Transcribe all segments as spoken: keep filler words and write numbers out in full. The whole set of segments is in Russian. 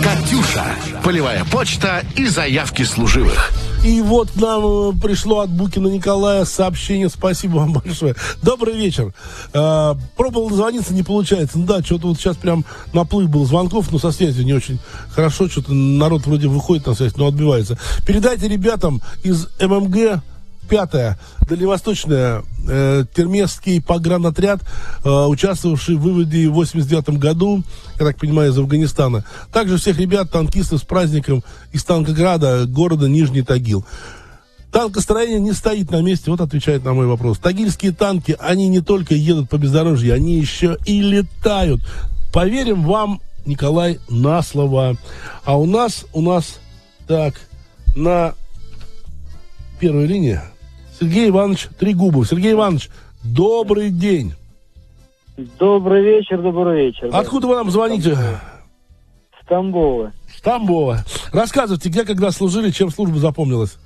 «Катюша». Полевая почта и заявки служивых. И вот нам пришло от Букина Николая сообщение. Спасибо вам большое. Добрый вечер. Э, пробовал дозвониться, не получается. Ну да, что-то вот сейчас прям наплыв был звонков, но со связью не очень хорошо. Что-то народ вроде выходит на связь, но отбивается. Передайте ребятам из ММГ пятая Дальневосточная, э, Термесский погранотряд, э, участвовавший в выводе в восемьдесят девятом году, я так понимаю, из Афганистана. Также всех ребят, танкистов, с праздником из Танкограда, города Нижний Тагил. Танкостроение не стоит на месте, вот отвечает на мой вопрос. Тагильские танки, они не только едут по бездорожью, они еще и летают. Поверим вам, Николай, на слово. А у нас, у нас, так, на первой линии Сергей Иванович Трегубов. Сергей Иванович, добрый день. Добрый вечер, добрый вечер. Откуда вы нам звоните? С Тамбова. С Тамбова. Рассказывайте, где, когда служили, чем служба запомнилась?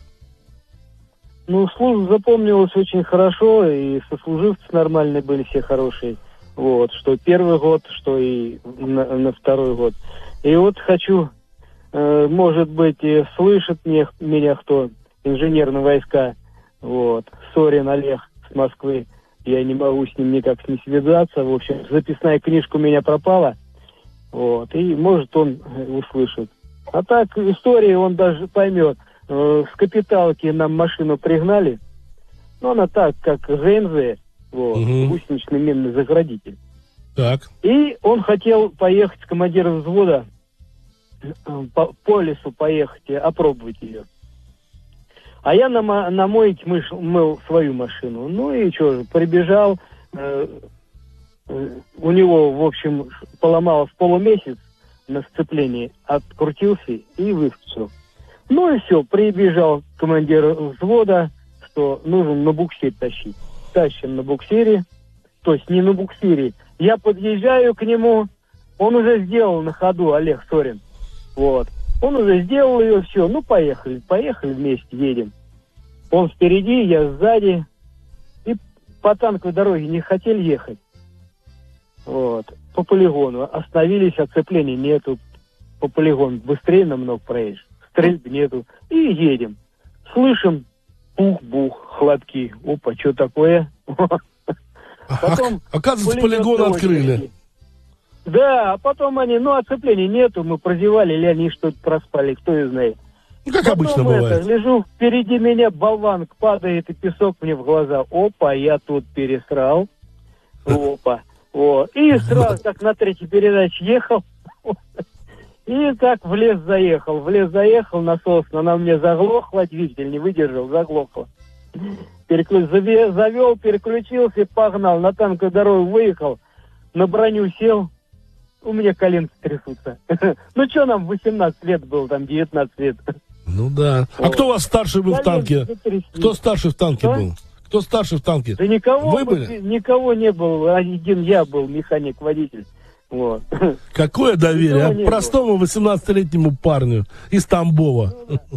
Ну, служба запомнилась очень хорошо, и сослуживцы нормальные были, все хорошие. Вот, что первый год, что и на, на второй год. И вот хочу, э, может быть, слышит мне, меня кто, инженерные войска, вот, Сорин Олег с Москвы. Я не могу с ним никак не связаться. В общем, записная книжка у меня пропала. Вот, и может он услышит. А так, история он даже поймет. Э, с капиталки нам машину пригнали. Но она так, как ГНЗ, вот, угу. Гусеничный минный заградитель. Так. И он хотел поехать с командиром взвода по, по лесу поехать, опробовать ее. А я на, на мойке мыш, мыл свою машину. Ну и что же, прибежал. Э, э, у него, в общем, поломалось полумесяц на сцеплении. Открутился и выскочил. Ну и все, прибежал командир взвода, что нужно на буксире тащить. Тащим на буксире. То есть не на буксире. Я подъезжаю к нему. Он уже сделал на ходу, Олег Сорин. Вот. Он уже сделал ее, все, ну поехали, поехали вместе, едем. Он впереди, я сзади. И по танковой дороге не хотели ехать. Вот. По полигону. Остановились, оцепления нету. По полигону быстрее намного проедешь. Стрельбы нету. И едем. Слышим, бух-бух, хлопки. Опа, что такое? Потом оказывается, полигон открыли. Да, а потом они, ну, оцепления нету, мы прозевали, или они что-то проспали, кто и знает. Ну, как потом обычно это, бывает. Лежу, впереди меня болванка падает, и песок мне в глаза. Опа, я тут пересрал. Опа. О. И сразу так на третьей передаче ехал. И так в лес заехал. В лес заехал, насос, она мне заглохла, двигатель не выдержал, заглохла. Переклю... Завел, переключился, погнал, на танковую дорогу выехал, на броню сел. У меня коленки трясутся. Ну, что нам, восемнадцать лет было, там, девятнадцать лет. Ну, да. А кто у вас старший был в танке? Кто старший в танке был? Кто старший в танке? Да никого, Вы были? Никого не было. Один я был, механик-водитель. Вот. Какое доверие, а простому восемнадцатилетнему парню из Тамбова. Ну, да.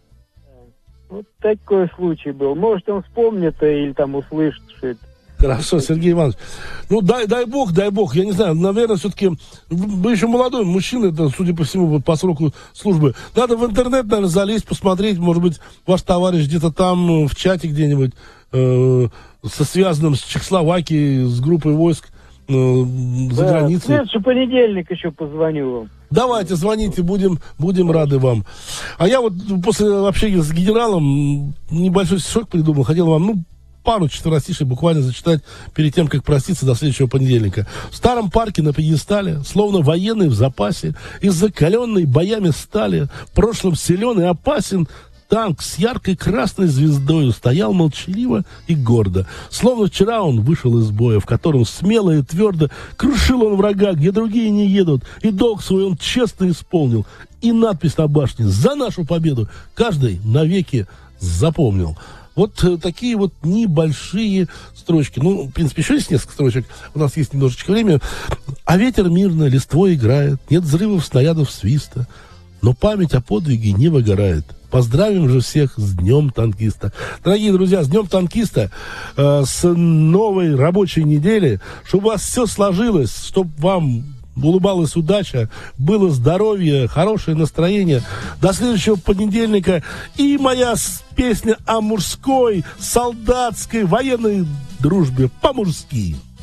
Вот такой случай был. Может, он вспомнит или там услышит, что это. Хорошо, Сергей Иванович. Ну, дай, дай бог, дай бог. Я не знаю, наверное, все-таки вы еще молодой мужчина, это, судя по всему, вот по сроку службы. Надо в интернет, наверное, залезть, посмотреть. Может быть, ваш товарищ где-то там в чате где-нибудь э, со связанным с Чехословакией, с группой войск э, за да, границей. В следующий понедельник еще позвоню вам. Давайте, звоните, будем, будем рады вам. А я вот после общения с генералом небольшой стишок придумал. Хотел вам, ну, пару четверостишей буквально зачитать перед тем, как проститься до следующего понедельника. В старом парке на пьедестале, словно военный в запасе, из закаленной боями стали, в прошлом силен и опасен, танк с яркой красной звездою стоял молчаливо и гордо. Словно вчера он вышел из боя, в котором смело и твердо крушил он врага, где другие не едут, и долг свой он честно исполнил. И надпись на башне «За нашу победу» каждый навеки запомнил. Вот э, такие вот небольшие строчки. Ну, в принципе, еще есть несколько строчек. У нас есть немножечко времени. А ветер мирно листвой играет, нет взрывов, снарядов, свиста. Но память о подвиге не выгорает. Поздравим же всех с Днем Танкиста. Дорогие друзья, с Днем Танкиста, э, с новой рабочей недели. Чтобы у вас все сложилось, чтобы вам улыбалась удача, было здоровье, хорошее настроение. До следующего понедельника. И моя с- песня о мужской, солдатской, военной дружбе по-мужски.